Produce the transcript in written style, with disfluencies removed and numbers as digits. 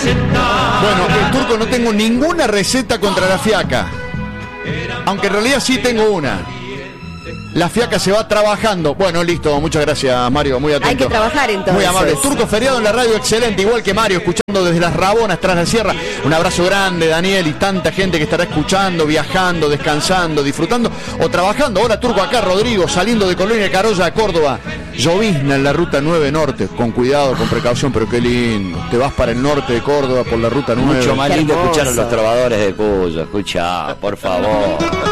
Bueno, el Turco, no tengo ninguna receta contra la fiaca. Aunque en realidad sí tengo una. La fiaca se va trabajando. Bueno, listo, muchas gracias, Mario, muy atento. Hay que trabajar entonces. Muy amable. Turco, feriado en la radio, excelente, igual que Mario, escuchando desde las Rabonas, tras la sierra. Un abrazo grande, Daniel, y tanta gente que estará escuchando, viajando, descansando, disfrutando o trabajando. Ahora, Turco, acá Rodrigo, saliendo de Colonia Carolla a Córdoba. Llovizna en la ruta 9 norte, con cuidado, con precaución, pero qué lindo. Te vas para el norte de Córdoba por la ruta 9. Mucho más lindo escuchar a los trovadores de Cuyo. Escucha, por favor.